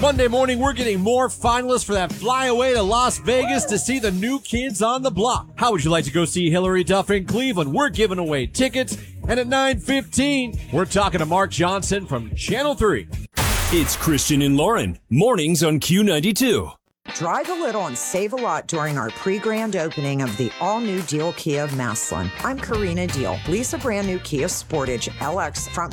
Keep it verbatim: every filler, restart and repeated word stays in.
Monday morning, we're getting more finalists for that flyaway to Las Vegas to see the new kids on the block. How would you like to go see Hillary Duff in Cleveland? We're giving away tickets. And at nine fifteen, we're talking to Mark Johnson from Channel three. It's Christian and Lauren, mornings on Q ninety-two. Drive a little and save a lot during our pre-grand opening of the all-new Deal Kia of Massillon. I'm Karina Deal. Lease a brand new Kia Sportage L X front